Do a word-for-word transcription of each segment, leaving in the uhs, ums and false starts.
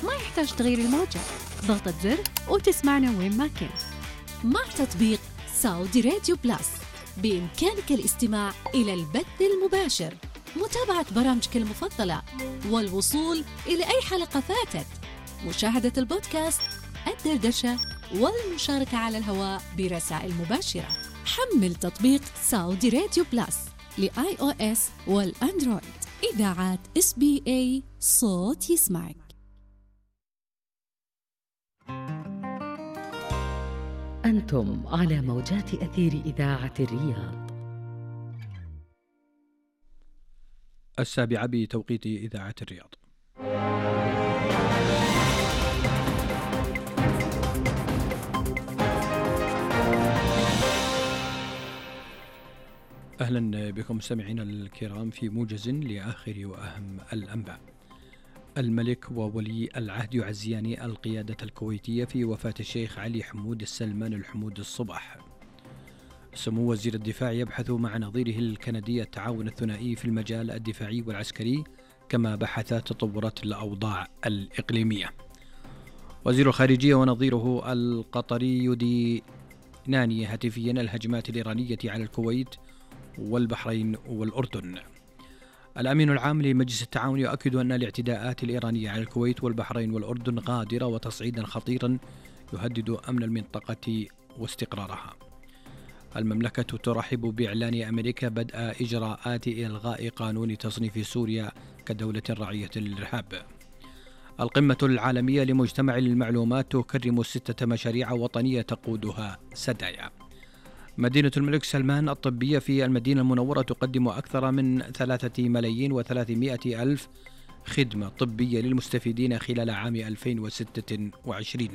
ما يحتاج تغيير الموجة، ضغطة زر وتسمعنا وين ما كنت. مع تطبيق سعودي راديو بلس بإمكانك الاستماع إلى البث المباشر، متابعة برامجك المفضلة، والوصول إلى أي حلقة فاتت، مشاهدة البودكاست، الدردشة، والمشاركة على الهواء برسائل مباشرة. حمل تطبيق سعودي راديو بلس لآي أو إس والأندرويد. إذاعات إس بي إيه، صوت يسمعك. أنتم على موجات أثير إذاعة الرياض. السابعة بتوقيت إذاعة الرياض. أهلا بكم مستمعينا الكرام في موجز لآخر وأهم الأنباء. الملك وولي العهد يعزيان القيادة الكويتية في وفاة الشيخ علي حمود السلمان الحمود الصباح. سمو وزير الدفاع يبحث مع نظيره الكندي التعاون الثنائي في المجال الدفاعي والعسكري، كما بحث تطورات الأوضاع الإقليمية. وزير الخارجية ونظيره القطري يدينان هاتفيا الهجمات الإيرانية على الكويت والبحرين والأردن. الأمين العام لمجلس التعاون يؤكد أن الاعتداءات الإيرانية على الكويت والبحرين والأردن غادرة وتصعيدا خطيرا يهدد أمن المنطقة واستقرارها. المملكة ترحب بإعلان أمريكا بدء إجراءات إلغاء قانون تصنيف سوريا كدولة رعية للإرهاب. القمة العالمية لمجتمع المعلومات تكرم ستة مشاريع وطنية تقودها سدايا. مدينة الملك سلمان الطبية في المدينة المنورة تقدم أكثر من ثلاثة ملايين وثلاثمائة ألف خدمة طبية للمستفيدين خلال عام ألفين وستة وعشرين.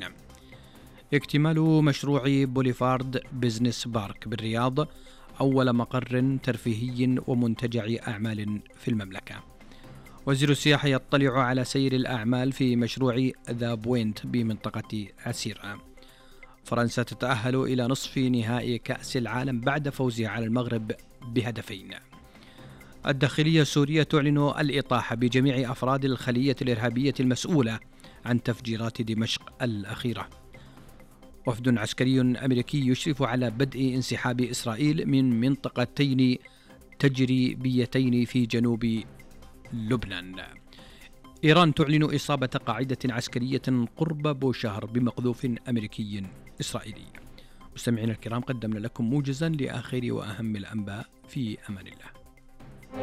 اكتمال مشروع بوليفارد بزنس بارك بالرياض، أول مقر ترفيهي ومنتجع أعمال في المملكة. وزير السياحة يطلع على سير الأعمال في مشروع ذا بوينت بمنطقة عسيرة. فرنسا تتأهل إلى نصف نهائي كأس العالم بعد فوزها على المغرب بهدفين. الداخلية السورية تعلن الإطاحة بجميع أفراد الخلية الإرهابية المسؤولة عن تفجيرات دمشق الأخيرة. وفد عسكري أمريكي يشرف على بدء انسحاب إسرائيل من منطقتين تجريبيتين في جنوب لبنان. إيران تعلن إصابة قاعدة عسكرية قرب بوشهر بمقذوف أمريكي إسرائيلي. مستمعينا الكرام، قدمنا لكم موجزا لآخر وأهم الأنباء، في أمان الله.